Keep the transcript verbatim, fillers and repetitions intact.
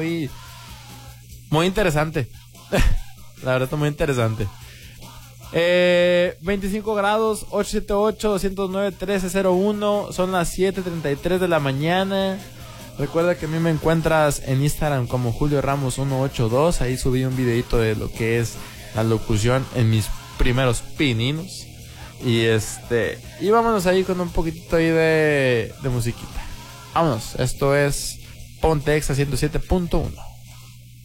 muy, muy interesante. La verdad está muy interesante. Eh, veinticinco grados, ocho siete ocho, dos cero nueve, trece cero uno. Son las siete treinta y tres de la mañana. Recuerda que a mí me encuentras en Instagram como Julio Ramos ciento ochenta y dos. Ahí subí un videito de lo que es la locución en mis primeros pininos. Y este y vámonos ahí con un poquitito ahí de, de musiquita. Vámonos, esto es Ponte Exa ciento siete punto uno.